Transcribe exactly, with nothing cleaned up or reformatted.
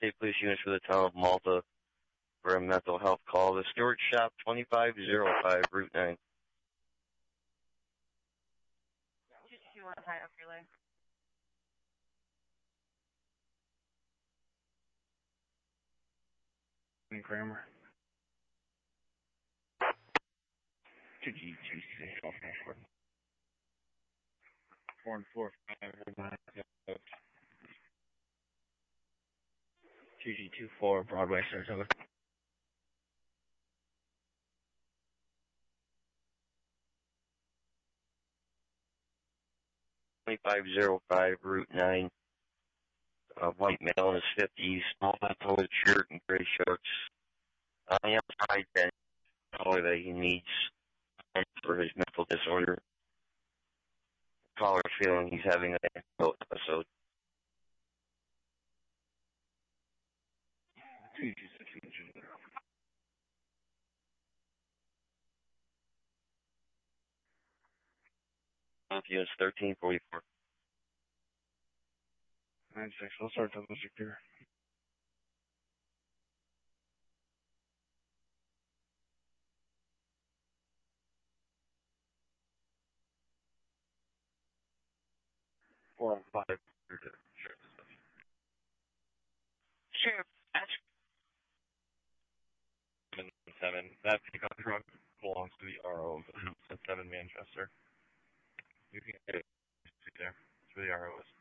State Police units for the town of Malta for a mental health call. The Stewart Shop, twenty-five oh five, Route nine. two two one, high up relay. Kramer. two G two six, off four. Four and four, five, two G two four, Broadway, Saratoga. twenty-five oh five, Route nine. A white male in his fifties, small colored shirt and gray shorts. On the outside, that color that he needs for his mental disorder. Caller feeling he's having a mental episode. two G six. Units thirteen forty-four. nine six, I'll start double secure. Four and five. Sure, patch. Seven, seven. That pickup truck belongs to the R O of seven Manchester. You can get it there. That's where the R O is.